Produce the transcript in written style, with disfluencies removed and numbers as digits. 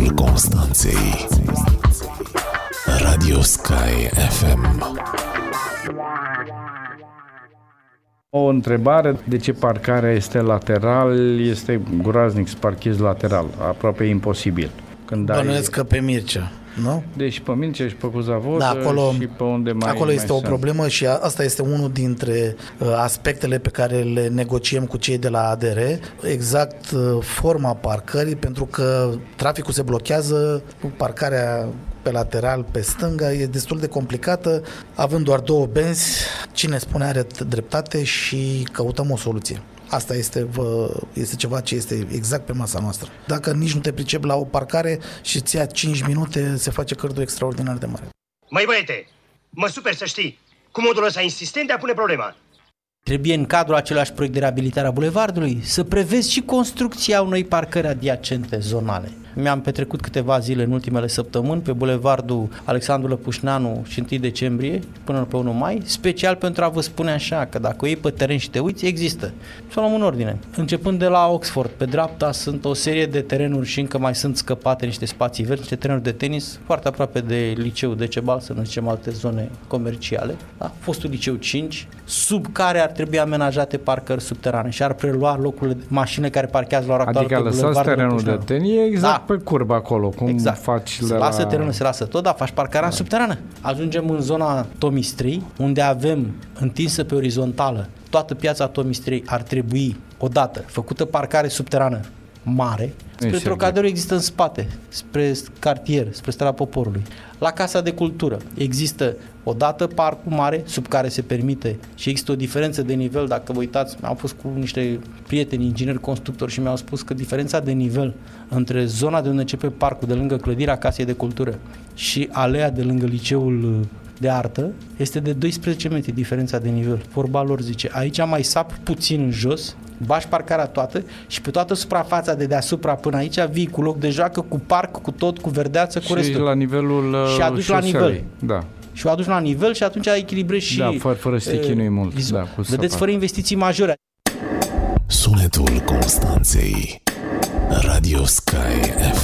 Sunetul Constanței. Radio Sky FM. O întrebare, de ce parcarea este lateral? Este groaznic să parchezi lateral, aproape imposibil. Bănuiesc că pe Mircea, nu? Deci pe Mircea și pe Cuzavodă, da, acolo, și pe unde mai acolo este mai o problemă și asta este unul dintre aspectele pe care le negociem cu cei de la ADR, exact forma parcării, pentru că traficul se blochează, parcarea pe lateral, pe stânga, e destul de complicată, având doar două benzi, cine spune are dreptate și căutăm o soluție. Asta este ceva ce este exact pe masa noastră. Dacă nici nu te pricepi la o parcare și îți ia 5 minute, se face cărdul extraordinar de mare. Măi băiete, mă super să știi, cu modul ăsta insistent de a pune problema. Trebuie în cadrul același proiect de reabilitare a bulevardului să prevezi și construcția unei parcări adiacente zonale. Mi-am petrecut câteva zile în ultimele săptămâni pe bulevardul Alexandru Lăpușneanu și 1 decembrie până pe 1 mai, special pentru a vă spune așa că dacă o iei pe teren și te uiți, există. Să o luăm în ordine. Începând de la Oxford, pe dreapta sunt o serie de terenuri și încă mai sunt scăpate niște spații verzi, niște terenuri de tenis, foarte aproape de liceul Decebal, să nu zicem alte zone comerciale. Da? Fostul liceu 5, sub care ar trebui amenajate parcări subterane și ar prelua locurile, mașinile care parchează la ora actuală pe bulevardul. Adică lăsați terenul de tenis exact pe curbă acolo, cum exact. Faci se lasă terenul, se lasă tot, dar faci parcarea subterană. Ajungem în zona Tomistrei, unde avem întinsă pe orizontală toată piața Tomistrei, ar trebui odată făcută parcare subterană mare, spre Trocadero există în spate, spre cartier, spre Strada Poporului. La Casa de Cultură există odată parcul mare sub care se permite și există o diferență de nivel, dacă vă uitați, am fost cu niște prieteni ingineri constructori și mi-au spus că diferența de nivel între zona de unde începe parcul de lângă clădirea Casei de Cultură și alea de lângă liceul de artă este de 12 metri diferența de nivel. Vorba lor zice, aici mai sap puțin în jos, bași parcarea toată și pe toată suprafața de deasupra până aici vii cu loc de joacă, cu parc, cu tot, cu verdeață, cu restul. Și la nivelul și aduci șoselei. La nivel. Da. Și o aduci la nivel și atunci echilibrezi și... Da, fără să te chinui mult. Da, vedeți, fără investiții majore. Sunetul Constanței. Radio Sky FM.